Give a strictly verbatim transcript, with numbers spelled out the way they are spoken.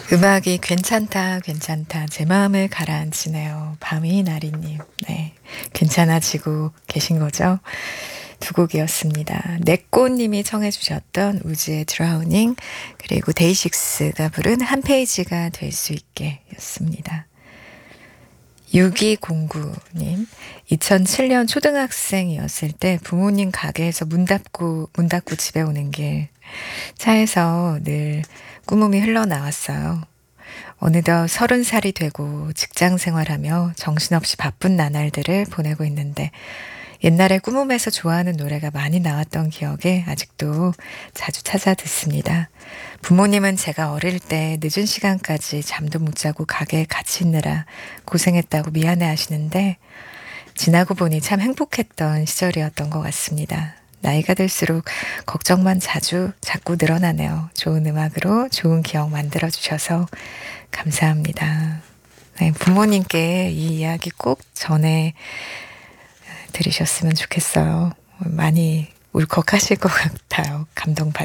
음악이 괜찮다, 괜찮다. 제 마음을 가라앉히네요. 밤이 나리님. 네. 괜찮아지고 계신 거죠? 두 곡이었습니다. 네꼬님이 청해주셨던 우즈의 드라우닝, 그리고 데이식스가 부른 한 페이지가 될 수 있게 였습니다. 육이공구님, 이천칠 년 초등학생이었을 때 부모님 가게에서 문 닫고, 문 닫고 집에 오는 길, 차에서 늘 꿈음이 흘러나왔어요. 어느덧 서른 살이 되고 직장 생활하며 정신없이 바쁜 나날들을 보내고 있는데 옛날에 꿈음에서 좋아하는 노래가 많이 나왔던 기억에 아직도 자주 찾아 듣습니다. 부모님은 제가 어릴 때 늦은 시간까지 잠도 못 자고 가게에 같이 있느라 고생했다고 미안해 하시는데 지나고 보니 참 행복했던 시절이었던 것 같습니다. 나이가 들수록 걱정만 자주 자꾸 늘어나네요. 좋은 음악으로 좋은 기억 만들어주셔서 감사합니다. 네, 부모님께 이 이야기 꼭 전해 들으셨으면 좋겠어요. 많이 울컥하실 것 같아요. 감동받